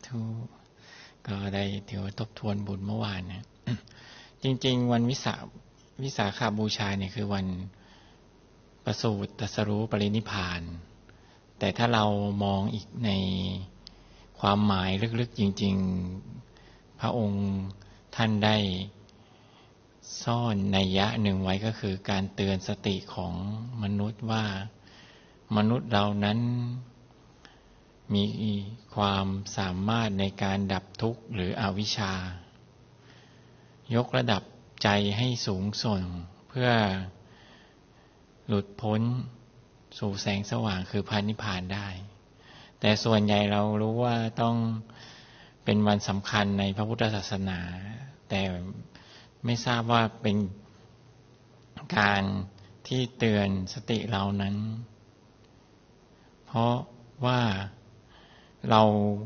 ธุก็ได้เดี๋ยวทบทวนบุญเมื่อวานนะจริงๆวันวิสาขบูชาเนี่ยคือวันประสูติตรัสรู้ปรินิพพานแต่ถ้าเรามองอีกในความหมายลึกๆจริงๆพระองค์ท่านได้ซ่อนนัยยะหนึ่งไว้ก็คือการเตือนสติของมนุษย์ว่ามนุษย์เรานั้นมีความสามารถในการดับทุกข์หรืออวิชชายกระดับใจให้สูงส่งเพื่อหลุดพ้นสู่แสงสว่างคือพระนิพพานได้แต่ส่วนใหญ่เรารู้ว่าต้องเป็นวันสำคัญในพระพุทธศาสนาแต่ไม่ทราบว่าเป็นการที่เตือนสติเรานั้นเพราะว่าเรา